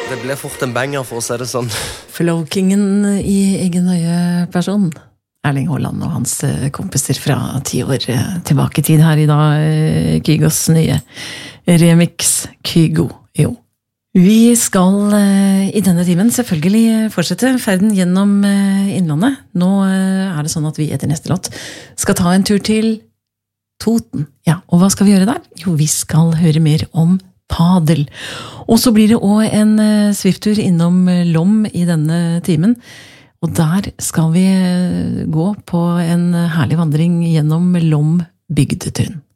Det ble fort en banger, for å si det sånn. Flowkingen i egen øye-person. Erling Haaland og hans kompiser fra 10 år tilbake i tid her i dag. Kygos nye remix Kygo, jo. Vi skal i denne timen selvfølgelig fortsette ferden gjennom innlandet. Nå det sånn at vi etter neste låt skal ta en tur til Toten. Ja, og hva skal vi gjøre der? Jo, vi skal høre mer om padel. Og så blir det også en svifttur innom Lom i denne timen. Og der skal vi gå på en herlig vandring gjennom Lom bygdetun.